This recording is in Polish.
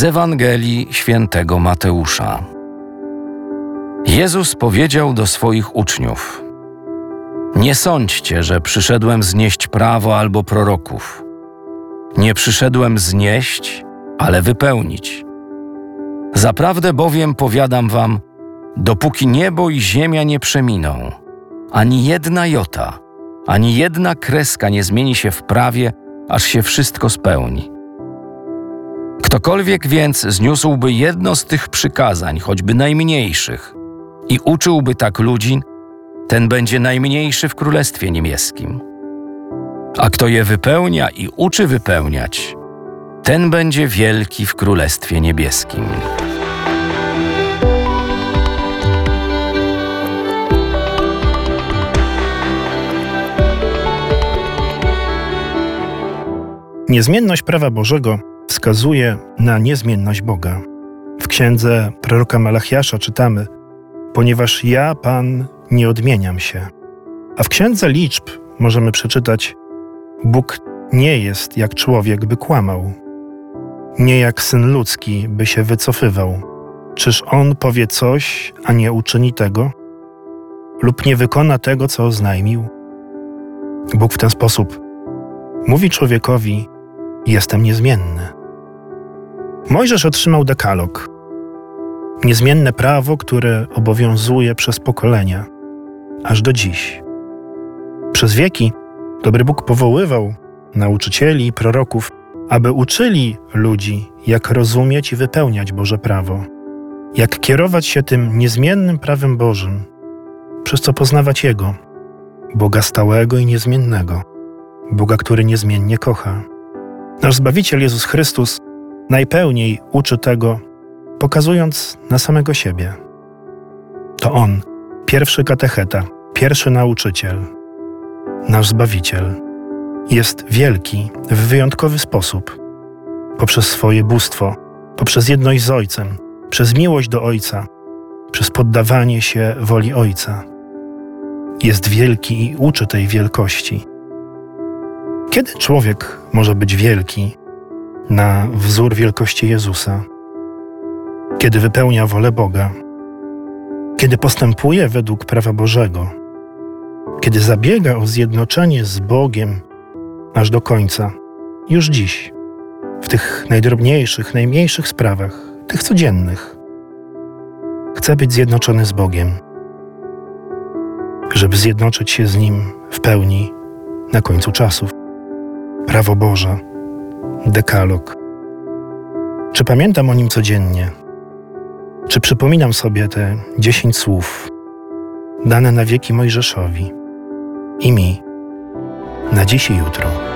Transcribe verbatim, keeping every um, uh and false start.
Z Ewangelii Świętego Mateusza. Jezus powiedział do swoich uczniów: Nie sądźcie, że przyszedłem znieść prawo albo proroków. Nie przyszedłem znieść, ale wypełnić. Zaprawdę bowiem powiadam wam, dopóki niebo i ziemia nie przeminą, ani jedna jota, ani jedna kreska nie zmieni się w prawie, aż się wszystko spełni. Ktokolwiek więc zniósłby jedno z tych przykazań, choćby najmniejszych, i uczyłby tak ludzi, ten będzie najmniejszy w Królestwie Niebieskim. A kto je wypełnia i uczy wypełniać, ten będzie wielki w Królestwie Niebieskim. Niezmienność prawa Bożego wskazuje na niezmienność Boga. W księdze proroka Malachiasza czytamy: Ponieważ ja, Pan, nie odmieniam się. A w księdze liczb możemy przeczytać: Bóg nie jest jak człowiek, by kłamał, nie jak syn ludzki, by się wycofywał. Czyż on powie coś, a nie uczyni tego? Lub nie wykona tego, co oznajmił? Bóg w ten sposób mówi człowiekowi: Jestem niezmienny. Mojżesz otrzymał dekalog, niezmienne prawo, które obowiązuje przez pokolenia, aż do dziś. Przez wieki dobry Bóg powoływał nauczycieli i proroków, aby uczyli ludzi, jak rozumieć i wypełniać Boże prawo, jak kierować się tym niezmiennym prawem Bożym, przez co poznawać Jego, Boga stałego i niezmiennego, Boga, który niezmiennie kocha. Nasz Zbawiciel Jezus Chrystus najpełniej uczy tego, pokazując na samego siebie. To On, pierwszy katecheta, pierwszy nauczyciel, nasz Zbawiciel, jest wielki w wyjątkowy sposób, poprzez swoje bóstwo, poprzez jedność z Ojcem, przez miłość do Ojca, przez poddawanie się woli Ojca. Jest wielki i uczy tej wielkości. Kiedy człowiek może być wielki na wzór wielkości Jezusa? Kiedy wypełnia wolę Boga, kiedy postępuje według prawa Bożego, kiedy zabiega o zjednoczenie z Bogiem aż do końca, już dziś, w tych najdrobniejszych, najmniejszych sprawach, tych codziennych. Chce być zjednoczony z Bogiem, żeby zjednoczyć się z Nim w pełni na końcu czasów. Prawo Boże, dekalog. Czy pamiętam o nim codziennie? Czy przypominam sobie te dziesięć słów dane na wieki Mojżeszowi i mi na dziś i jutro?